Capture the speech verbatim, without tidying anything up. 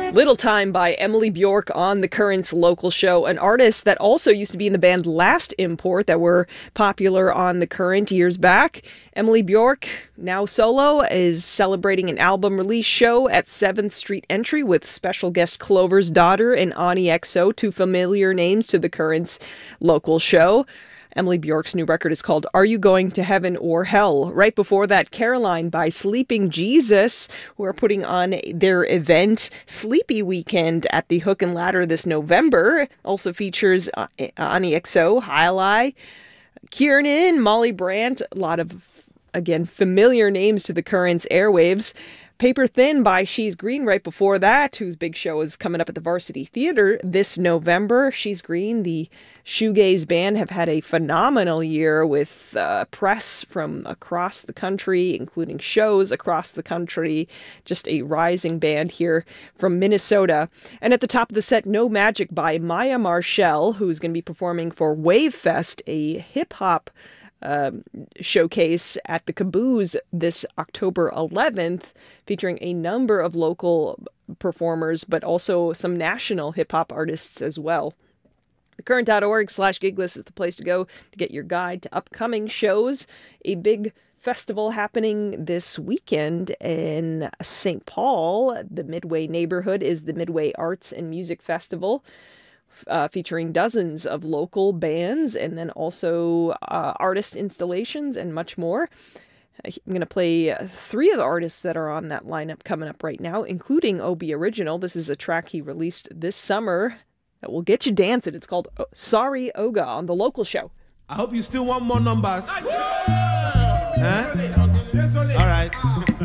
Little Time by Emily Bjork on the Currents local show, an artist that also used to be in the band Last Import that were popular on the Current years back. Emily Bjork, now solo, is celebrating an album release show at seventh Street Entry with special guest Clover's Daughter and Ani X O, two familiar names to the Currents local show. Emily Bjork's new record is called Are You Going to Heaven or Hell? Right before that, Caroline by Sleeping Jesus, who are putting on their event Sleepy Weekend at the Hook and Ladder this November. Also features uh, Ani X O, Highlight, Kiernan, Molly Brandt, a lot of, again, familiar names to the Currents airwaves. Paper Thin by She's Green right before that, whose big show is coming up at the Varsity Theater this November. She's Green, the shoegaze band, have had a phenomenal year with uh, press from across the country, including shows across the country. Just a rising band here from Minnesota. And at the top of the set, No Magic by Maya Marshall, who's going to be performing for Wave Fest, a hip-hop Um, showcase at the Caboose this October eleventh, featuring a number of local performers, but also some national hip-hop artists as well. Thecurrent.org slash giglist is the place to go to get your guide to upcoming shows. A big festival happening this weekend in Saint Paul. The Midway neighborhood is the Midway Arts and Music Festival, Uh, featuring dozens of local bands and then also uh, artist installations and much more. I'm going to play three of the artists that are on that lineup coming up right now, including Obi Original. This is a track he released this summer that will get you dancing. It's called Sorry Oga on the local show. I hope you still want more numbers. Huh? All right.